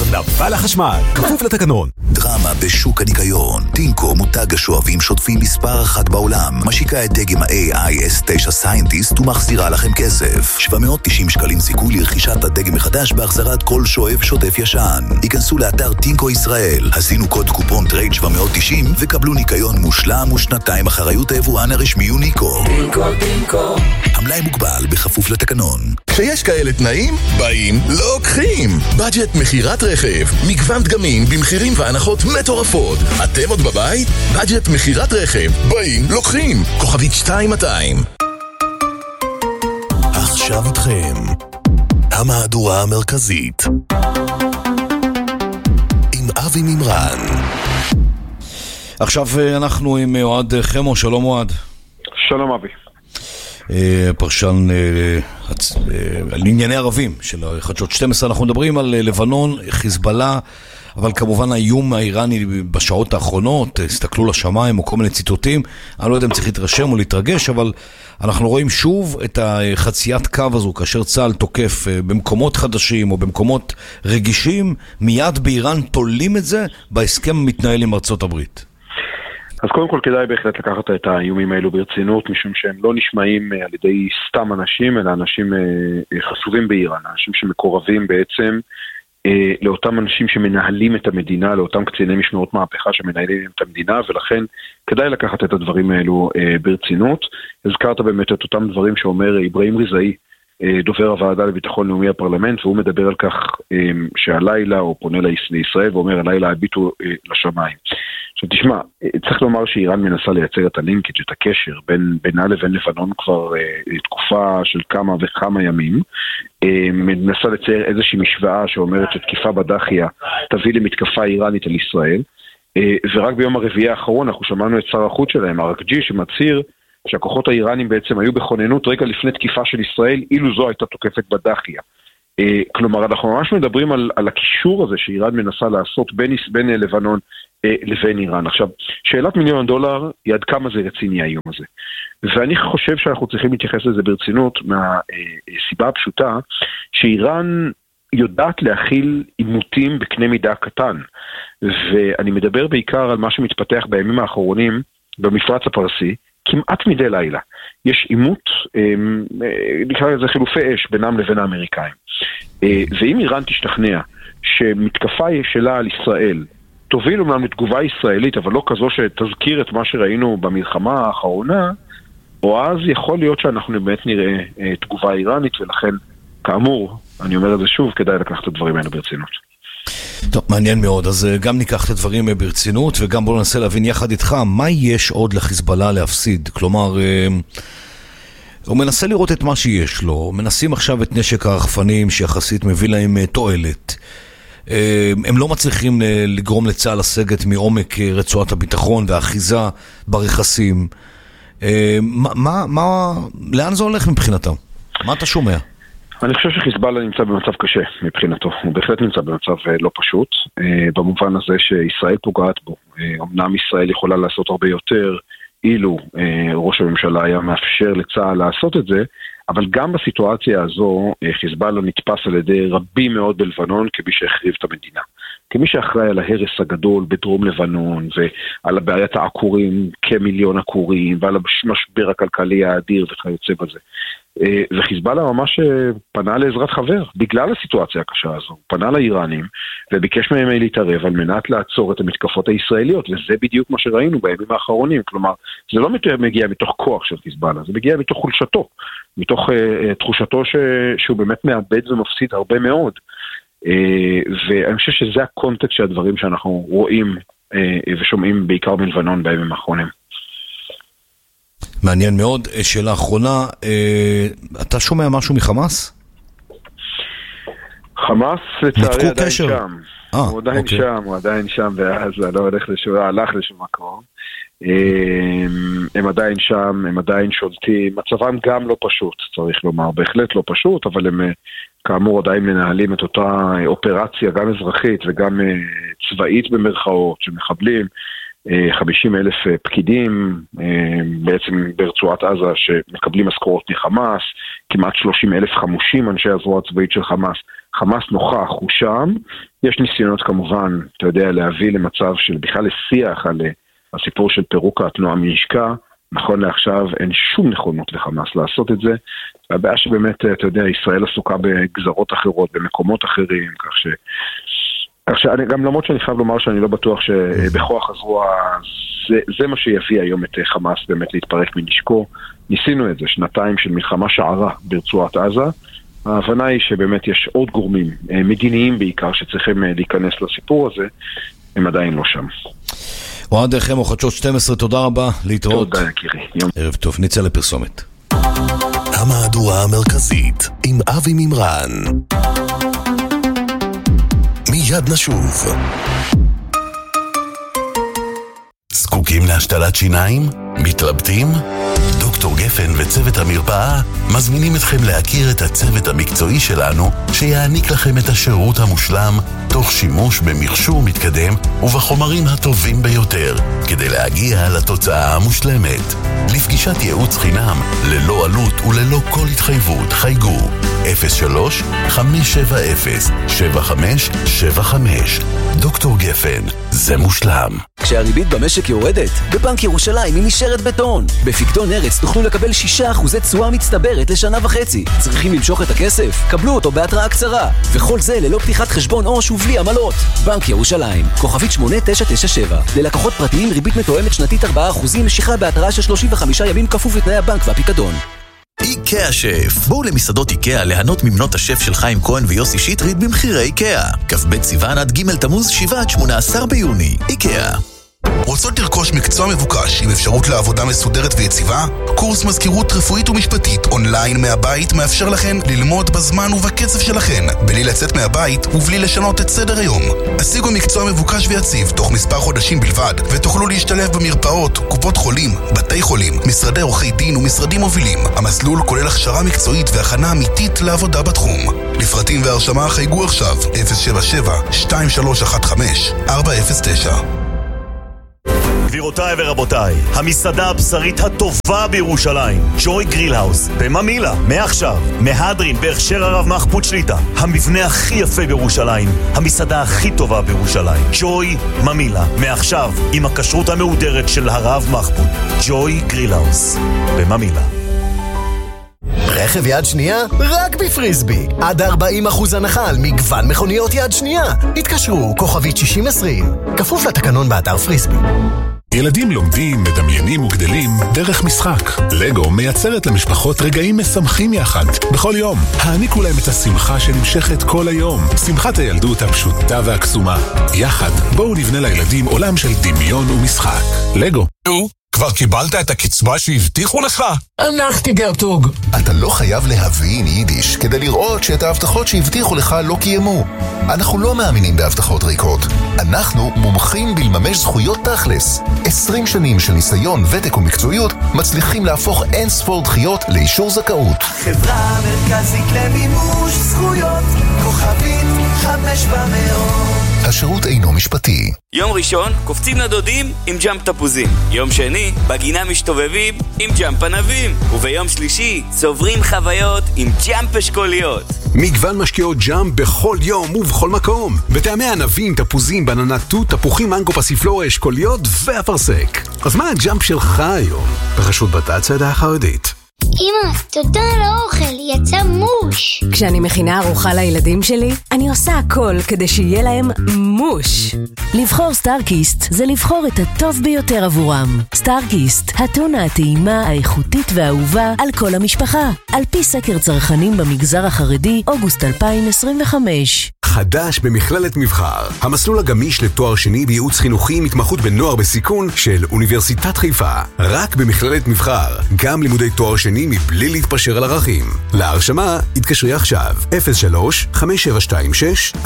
נפל החשמל, כפוף לתקנון. דרמה בשוק הניקיון. טינקו, מותג השואבים שוטפים מספר אחת בעולם, משיקה את דגם ה-AI S9 סיינטיסט ומחזירה לכם כסף. 790 שקלים זיכוי לרכישת הדגם מחדש בהחזרת כל שואב שוטף ישן. היכנסו לאתר טינקו ישראל, הזינו קוד קופון טרייד 790 וקבלו ניקיון מושלם ושנתיים אחריות היבואן הרשמי יוניקו. טינקו. המלאי מוגבל בכפוף לתקנון. כשיש כאלה תנאים, באים, לוקחים. בדג'ט מחירת רכב, מגוון דגמים במחירים והנחות מטורפות. אתם עוד בבית? בדג'ט מחירת רכב, באים, לוקחים. כוכבית 2200. עכשיו איתכם המהדורה המרכזית עם אבי מימרן. עכשיו אנחנו עם אוהד חמו. שלום אוהד. שלום אבי. פרשן לענייני ערבים של חדשות 12. אנחנו מדברים על לבנון, חיזבאללה, אבל כמובן האיום האיראני בשעות האחרונות, הסתכלו לשמיים או כל מיני ציטוטים. אני לא יודע אם צריך להתרשם או להתרגש, אבל אנחנו רואים שוב את החציית קו הזו, כאשר צה"ל תוקף במקומות חדשים או במקומות רגישים, מיד באיראן תולים את זה בהסכם המתנהל עם ארצות הברית. אז קודם כל כדאי בהחלט לקחת את האיומים האלו ברצינות, משום שהם לא נשמעים על ידי סתם אנשים, אלא אנשים חשובים באיראן, אנשים שמקורבים בעצם לאותם אנשים שמנהלים את המדינה, לאותם קציני משמרות מהפכה שמנהלים את המדינה, ולכן כדאי לקחת את הדברים האלו ברצינות. הזכרת באמת את אותם דברים שאומר איברהים ריזאי, דובר הוועדה לביטחון לאומי הפרלמנט, והוא מדבר על כך שהלילה, הוא פונה לישראל ואומר הלילה הביטו לשמיים. עכשיו תשמע, צריך לומר שאיראן מנסה לייצר את הלינקג', את הקשר בינה לבין לבנון כבר תקופה של כמה וכמה ימים, מנסה לצייר איזושהי משוואה שאומרת שתקיפה בדחיה תביא למתקפה איראנית על ישראל, ורק ביום הרביעי האחרון אנחנו שמענו את שר החוץ שלהם, אראקג'י, שמצהיר שהכוחות האיראנים בעצם היו בכוננות רגע לפני תקיפה של ישראל, אילו זו הייתה תוקפת בדחיה. כלומר, אנחנו ממש מדברים על הקישור הזה שאיראן מנסה לעשות בין לבנון לבין איראן. עכשיו, שאלת $1,000,000 היא עד כמה זה רציני האיום הזה. ואני חושב שאנחנו צריכים להתייחס לזה ברצינות מהסיבה הפשוטה שאיראן יודעת להכיל עימותים בקנה מידה קטן. ואני מדבר בעיקר על מה שמתפתח בימים האחרונים במפרץ הפרסי, כמעט מדי לילה. יש עימות, נקרא לזה חילופי אש בינם לבין האמריקאים. ואם איראן תשתכנע שמתקפה שלה על ישראל תוביל אומנם לתגובה ישראלית, אבל לא כזו שתזכיר את מה שראינו במלחמה האחרונה, או אז יכול להיות שאנחנו באמת נראה תגובה איראנית, ולכן, כאמור, אני אומר את זה שוב, כדאי לקחת את הדברים האלה ברצינות. טוב, מעניין מאוד. אז גם ניקח את הדברים ברצינות, וגם בואו ננסה להבין יחד איתך, מה יש עוד לחיזבאללה להפסיד? כלומר, הוא מנסה לראות את מה שיש לו, מנסים עכשיו את נשק הרחפנים שיחסית מביא להם תועלת. הם לא מצליחים לגרום לצה"ל לסגת מעומק רצועת הביטחון והאחיזה ברכסים. לאן זה הולך מבחינתם? מה אתה שומע? אני חושב שחיזבאללה נמצא במצב קשה מבחינתו. הוא בהחלט נמצא במצב לא פשוט, במובן הזה שישראל פוגעת בו. אמנם ישראל יכולה לעשות הרבה יותר אילו ראש הממשלה היה מאפשר לצה"ל לעשות את זה, אבל גם בסיטואציה הזו חיזבאללה נתפס על ידי רבים מאוד בלבנון כמי שהחריב את המדינה. כמי שאחראי על ההרס הגדול בדרום לבנון ועל בעיית העקורים, כמיליון עקורים, ועל המשבר הכלכלי האדיר וכיוצא בזה. וחיזבאללה ממש פנה לעזרת חבר בגלל הסיטואציה הקשה הזו. הוא פנה לאיראנים וביקש מהם להתערב על מנת לעצור את המתקפות הישראליות, וזה בדיוק מה שראינו בימים האחרונים. כלומר, זה לא מגיע מתוך כוח של חיזבאללה, זה מגיע מתוך חולשתו, מתוך תחושתו שהוא באמת מאבד ומפסיד הרבה מאוד. ואני חושב שזה הקונטקסט של הדברים שאנחנו רואים ושומעים בעיקר בלבנון בימים האחרונים. מעניין מאוד. שאלה אחרונה, אתה שומע משהו מחמאס? חמאס לצערי עדיין קשר. שם. הוא עדיין שם, ואז לא הלך לשום מקום. הם עדיין שם, הם עדיין שולטים. מצבם גם לא פשוט, צריך לומר, בהחלט לא פשוט, אבל הם כאמור עדיין מנהלים את אותה אופרציה, גם אזרחית וגם צבאית במרכאות, שמחבלים 50,000 פקידים בעצם ברצועת עזה שמקבלים משכורות מחמאס, כמעט 30,000 חמושים אנשי הזרוע הצבאית של חמאס חמאס נוכח, הוא שם, יש ניסיונות כמובן, אתה יודע, להביא למצב של בכלל לשיח על הסיפור של פירוק התנועה מנשקה, נכון לעכשיו אין שום נכונות לחמאס לעשות את זה, והבעיה שבאמת, אתה יודע, ישראל עסוקה בגזרות אחרות, במקומות אחרים, כך גם למרות שאני חייב לומר שאני לא בטוח שבכוח הזרוע, זה מה שיביא היום את חמאס באמת להתפרק מנשקו, ניסינו את זה, 2 של מלחמה שערה ברצועת עזה, ההבנה היא שבאמת יש עוד גורמים, מדיניים בעיקר, שצריכים להיכנס לסיפור הזה, הם עדיין לא שם. אוהד חמו, חדשות 12, תודה רבה, להתראות. תודה, יקירי. ערב טוב, נצא לפרסומת. המהדורה המרכזית עם אבי מימרן. מיד נשוב. זקוקים להשתלת שיניים? מתלבטים? דוקטור גפן וצוות המרפאה מזמינים אתכם להכיר את הצוות המקצועי שלנו שיעניק לכם את השירות המושלם תוך שימוש במכשור מתקדם ובחומרים הטובים ביותר כדי להגיע לתוצאה המושלמת. לפגישת ייעוץ חינם ללא עלות וללא כל התחייבות חייגו 03-570-7575. דוקטור גפן, זה מושלם. כשהריבית במשק יורדת, בבנק ירושלים היא נשארת בטון. בפיקדון ארץ תוכלו לקבל 6% תשואה מצטברת לשנה וחצי. צריכים למשוך את הכסף? קבלו אותו בהתראה קצרה. וכל זה ללא פתיחת חשבון עו"ש ובלי עמלות. בנק ירושלים, כוכבית 8997. ללקוחות פרטיים ריבית מתואמת שנתית 4%, משיכה בהתראה של 35 ימים כפוף לתנאי הבנק והפיקדון. איקאה שף. בואו למסעדות איקאה ליהנות ממנות השף של חיים כהן ויוסי שטרית במחירי איקאה. כ"ב סיוון עד ג' תמוז 7-18 ביוני. איקאה. רוצות לרכוש מקצוע מבוקש עם אפשרות לעבודה מסודרת ויציבה? קורס מזכירות רפואית ומשפטית אונליין מהבית מאפשר לכן ללמוד בזמן ובקצב שלכן, בלי לצאת מהבית ובלי לשנות את סדר היום. השיגו מקצוע מבוקש ויציב תוך מספר חודשים בלבד, ותוכלו להשתלב במרפאות, קופות חולים, בתי חולים, משרדי עורכי דין ומשרדים מובילים. המסלול כולל הכשרה מקצועית והכנה אמיתית לעבודה בתחום. לפרטים והרשמה חייגו עכשיו 077-2315-409. גבירותיי ורבותיי, המסעדה הבשרית הטובה בירושלים, ג'וי גריל האוס, בממילה, מעכשיו, מהדרין בהכשר הרב מחפוד שליטה, המבנה הכי יפה בירושלים, המסעדה הכי טובה בירושלים, ג'וי ממילה, מעכשיו, עם הכשרות המהודרת של הרב מחפוד, ג'וי גריל האוס, בממילה. רכב יד שנייה? רק בפריסבי. עד 40% הנחה על מגוון מכוניות יד שנייה. התקשרו, כוכבית 6020. כפוף לתקנון באתר פריסבי. ילדים לומדים, מדמיינים וגדלים דרך משחק. לגו מייצרת למשפחות רגעים משמחים יחד, בכל יום. העניקו להם את השמחה שנמשכת כל היום. שמחת הילדות הפשוטה והקסומה. יחד, בואו נבנה לילדים עולם של דמיון ומשחק. לגו. כבר קיבלת את הקצבה שהבטיחו לך? הנחתי גרטוג. אתה לא חייב להבין יידיש כדי לראות שאת ההבטחות שהבטיחו לך לא קיימו. אנחנו לא מאמינים בהבטחות ריקות. אנחנו מומחים בלממש זכויות תכלס. 20 שנים של ניסיון, ותק ומקצועיות מצליחים להפוך אין ספור דחיות לאישור זכאות. חברה מרכזית למימוש זכויות, כוכבית 500. השירות אינו משפטי. יום ראשון קופצים לדודים עם ג'אמפ תפוזים, יום שני בגינה משתובבים עם ג'אמפ ענבים, וביום שלישי צוברים חוויות עם ג'אמפ אשכוליות. מגוון משקיעות ג'אמפ בכל יום ובכל מקום. בטעמי ענבים, תפוזים, בננה תות, תפוחים, מנגו, פסיפלורה, אשכוליות ואפרסק. אז מה הג'אמפ שלך היום? ברשות בתת-צעדה החרדית. אמא, תודה על האוכל, יצא מוש. כשאני מכינה ארוחה לילדים שלי, אני עושה הכל כדי שיהיה להם מוש. לבחור סטארקיסט זה לבחור את הטוב ביותר עבורם. סטארקיסט, הטונה הטעימה, האיכותית והאהובה על כל המשפחה. על פי סקר צרכנים במגזר החרדי, אוגוסט 2025. חדש במכללת מבחר, המסלול הגמיש לתואר שני בייעוץ חינוכי עם התמחות בנוער בסיכון של אוניברסיטת חיפה. רק במכללת מבחר, גם לימודי תואר שני מבלי להתפשר על ערכים. להרשמה, התקשרי עכשיו 03-5726-111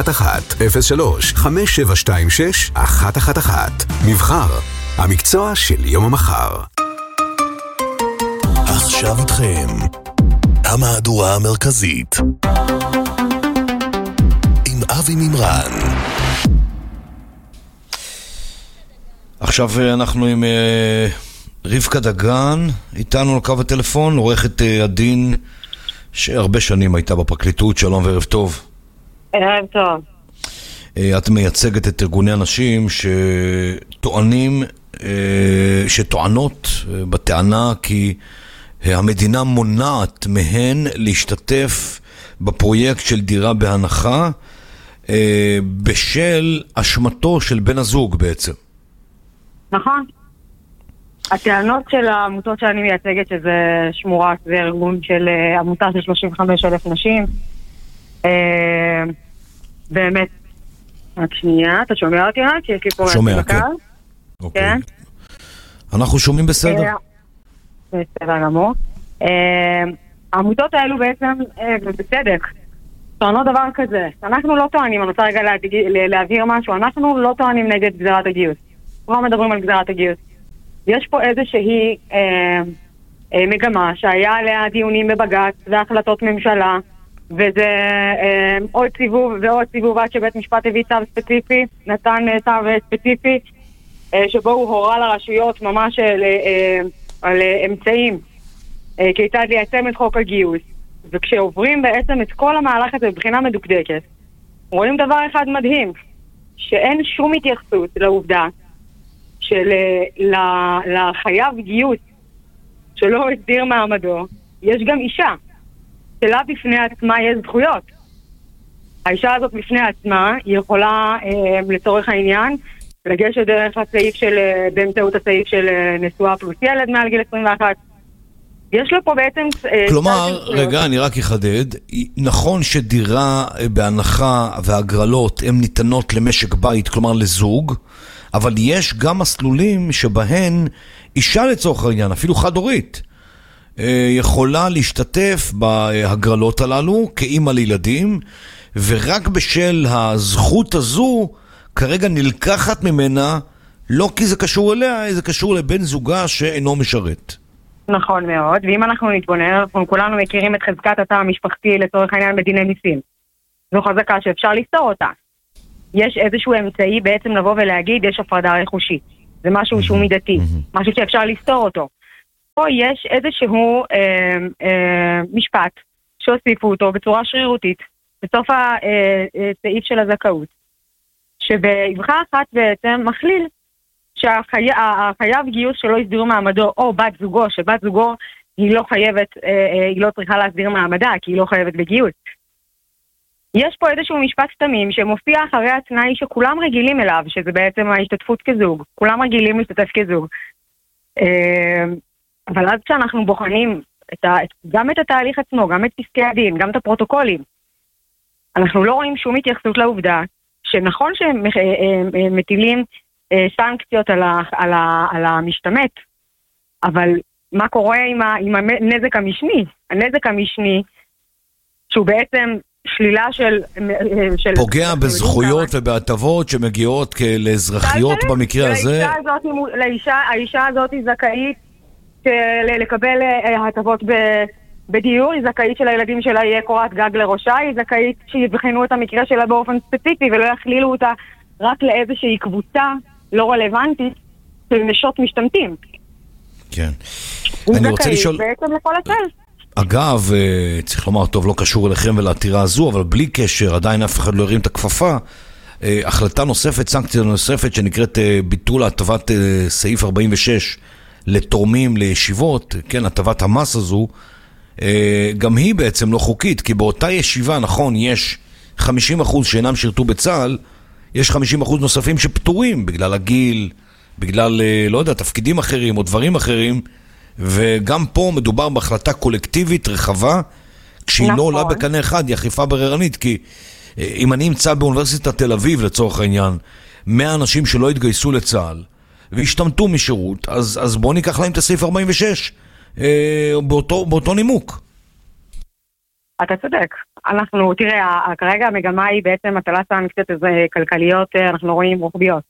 03-5726-111 מבחר, המקצוע של יום המחר. עכשיו איתכם המהדורה המרכזית עם אבי מימרן. עכשיו אנחנו עם רבקה דגן, איתנו על קו הטלפון, עורכת הדין שהרבה שנים הייתה בפרקליטות. שלום וערב טוב. ערב טוב. את מייצגת את ארגוני אנשים שטוענות בטענה כי המדינה מונעת מהן להשתתף בפרויקט של דירה בהנחה בשל אשמתו של בן הזוג בעצם. נכון. הטענות של העמותות שאני מייצגת, שזה שמורה, זה ארגון של עמותה של 35,000 נשים. באמת, רק שנייה, אתה שומע אותי רק? כי יש לי פה שומע, כן. אוקיי. אנחנו שומעים בסדר. בסדר גמור. העמותות האלו בעצם, בצדק, טוענות דבר כזה. אנחנו לא טוענים, אני רוצה רגע להבהיר משהו, אנחנו לא טוענים נגד גזירת הגיוס. לא מדברים על גזירת הגיוס. יש פה איזושהי מגמה שהיה עליה דיונים בבג"ץ והחלטות ממשלה, וזה עוד סיבוב ועוד סיבוב עד שבית משפט הביא צו ספציפי, נתן צו ספציפי, שבו הוא הורה לרשויות ממש על אמצעים כיצד ליישם את חוק הגיוס. וכשעוברים בעצם את כל המהלך הזה בבחינה מדוקדקת, רואים דבר אחד מדהים, שאין שום התייחסות לעובדה לחייב גיוס שלא הסדיר מעמדו, יש גם אישה שלה בפני עצמה יש זכויות. האישה הזאת בפני עצמה היא יכולה לצורך העניין לגשת דרך הסעיף של, באמצעות הסעיף של נשואה פלוס ילד מעל גיל 21. יש לו פה בעצם... כלומר, רגע, אני רק אחדד, נכון שדירה בהנחה והגרלות הן ניתנות למשק בית, כלומר לזוג, אבל יש גם מסלולים שבהן אישה לצורך העניין, אפילו חד-הורית, יכולה להשתתף בהגרלות הללו כאימא לילדים, ורק בשל הזכות הזו כרגע נלקחת ממנה, לא כי זה קשור אליה, זה קשור לבן זוגה שאינו משרת. נכון מאוד, ואם אנחנו נתבונן, אנחנו כולנו מכירים את חזקת התא המשפחתי לצורך העניין בדיני מיסים. זו חזקה שאפשר לפתור אותה. יש איזשהו אמצעי בעצם לבוא ולהגיד, יש הפרדה רכושית. זה משהו שהוא מידתי, משהו שאפשר לפתור אותו. פה יש איזשהו משפט שהוסיפו אותו בצורה שרירותית, בסוף הסעיף של הזכאות, שבאבחה אחת בעצם מכליל שהחייב גיוס שלא יסדיר מעמדו, או בת זוגו, שבת זוגו היא לא חייבת, היא לא צריכה להסדיר מעמדה, כי היא לא חייבת בגיוס. יש פה איזשהו משפט סתמים שמופיע אחרי התנאי שכולם רגילים אליו, שזה בעצם ההשתתפות כזוג. כולם רגילים להשתתף כזוג. אבל אז כשאנחנו בוחנים גם את התהליך עצמו, גם את פסקי הדין, גם את הפרוטוקולים, אנחנו לא רואים שום התייחסות לעובדה שנכון שהם מטילים סנקציות על המשתמט, אבל מה קורה עם הנזק המשני? הנזק המשני, שהוא בעצם שלילה של פוגע בזכויות ובהטבות שמגיעות לאזרחיות במקרה הזה. האישה הזאת היא זכאית לקבל הטבות בדיור, היא זכאית של הילדים שלה יהיה קורת גג לראשה, היא זכאית שיבחנו את המקרה שלה באופן ספציפי ולא יכלילו אותה רק לאיזושהי קבוצה לא רלוונטית של נשות משתמטים. כן. אני רוצה לשאול... בעצם לכל הצל. אגב, צריך לומר, טוב, לא קשור אליכם ולעתירה הזו, אבל בלי קשר, עדיין אף אחד לא הרים את הכפפה. החלטה נוספת, סנקציה נוספת, שנקראת ביטול הטבת סעיף 46 לתורמים לישיבות, כן, הטבת המס הזו, גם היא בעצם לא חוקית, כי באותה ישיבה, נכון, יש 50% שאינם שירתו בצה"ל, יש 50% נוספים שפטורים בגלל הגיל, בגלל, לא יודע, תפקידים אחרים או דברים אחרים, וגם פה מדובר בהחלטה קולקטיבית רחבה, כשהיא לא עולה בקנה אחד, היא אכיפה בררנית, כי אם אני אמצא באוניברסיטת תל אביב לצורך העניין, 100 אנשים שלא התגייסו לצה"ל, והשתמטו משירות, אז בואו ניקח להם את הסעיף 46, באותו נימוק. אתה צודק. אנחנו, תראה, כרגע המגמה היא בעצם הטלת סנקציות כלכליות, אנחנו רואים רוחביות.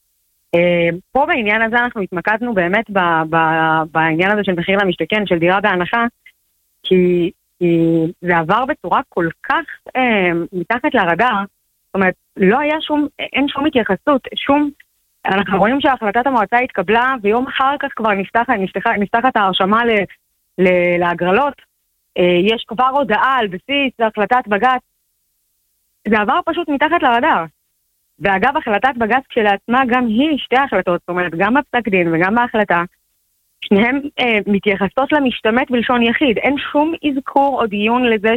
פה בעניין הזה אנחנו התמקדנו באמת בעניין הזה של מחיר למשתכן, של דירה בהנחה, כי זה עבר בצורה כל כך מתחת לרדאר, זאת אומרת, אין שום התייחסות, אנחנו רואים שהחלטת המועצה התקבלה, ויום אחר כך כבר נפתחת ההרשמה להגרלות, יש כבר הודעה על בסיס החלטת בג"ץ, זה עבר פשוט מתחת לרדאר. ואגב, החלטת בג"ץ כשלעצמה גם היא שתי החלטות, זאת אומרת, גם בפסק דין וגם בהחלטה, שניהם מתייחסות למשתמט בלשון יחיד. אין שום אזכור או דיון לזה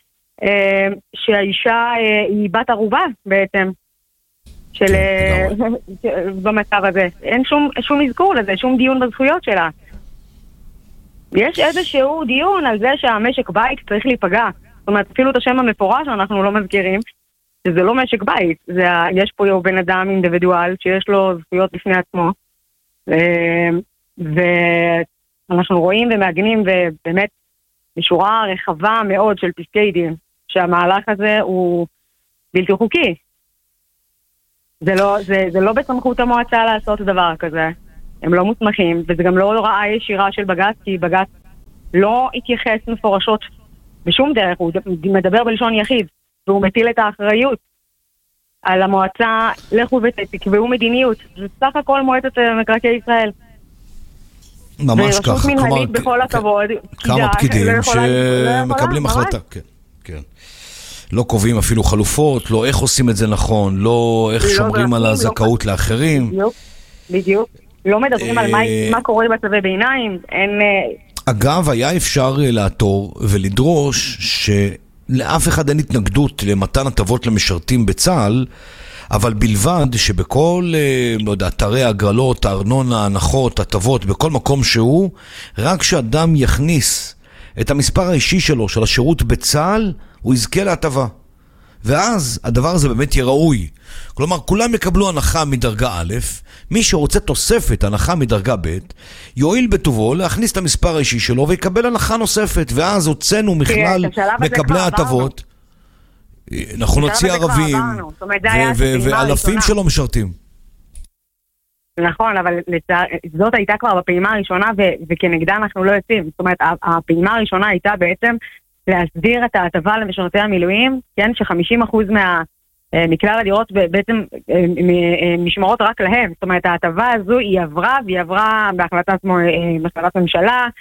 שהאישה היא בת ערובה בעצם, במצב הזה. אין שום אזכור לזה, שום דיון בזכויות שלה. יש איזשהו דיון על זה שהמשק בית צריך להיפגע. זאת אומרת, אפילו את השם המפורש אנחנו לא מזכירים, שזה לא משק בית. יש פה בן אדם אינדיבידואל שיש לו זכויות בפני עצמו, ואנחנו רואים ומעגנים ובאמת בשורה רחבה מאוד של פסקי דין שהמהלך הזה הוא בלתי חוקי. זה לא בסמכות המועצה לעשות דבר כזה. הם לא מוסמכים, וזה גם לא הוראה ישירה של בג"ץ, כי בג"ץ לא התייחס מפורשות בשום דרך, הוא מדבר בלשון יחיד, והוא מטיל את האחריות על המועצה, לכו ותקבעו מדיניות. זה סך הכל מועצת מקרקעי ישראל. ממש ככה. ורשות מנהלית בכל הכבוד. כמה פקידים שמקבלים החלטה. כן. לא קובעים אפילו חלופות, לא איך עושים את זה נכון, לא איך שומרים על הזכאות לאחרים. בדיוק. לא מדברים על מה קורה בצווי ביניים. אגב, היה אפשר לעתור ולדרוש שלאף אחד אין התנגדות למתן הטבות למשרתים בצה"ל, אבל בלבד שבכל, לא יודע, אתרי הגרלות, הארנונה, הנחות, הטבות, בכל מקום שהוא, רק שאדם יכניס את המספר האישי שלו, של השירות בצה"ל, הוא יזכה להטבה. ואז הדבר הזה באמת יהיה ראוי. כלומר, כולם יקבלו הנחה מדרגה א', מי שרוצה תוספת הנחה מדרגה ב', יועיל בטובו להכניס את המספר האישי שלו ויקבל הנחה נוספת, ואז הוצאנו מכלל מקבלי הטבות. אנחנו נוציא ערבים ואלפים שלא משרתים. נכון, אבל זאת הייתה כבר בפעימה הראשונה וכנגדה אנחנו לא יוצאים. זאת אומרת, הפעימה הראשונה הייתה בעצם להסדיר את ההטבה למשרתי המילואים, כן, ש50% מכלל הדירות בעצם נשמרות רק להם. זאת אומרת, ההטבה הזו היא עברה בהחלטת ממשלה,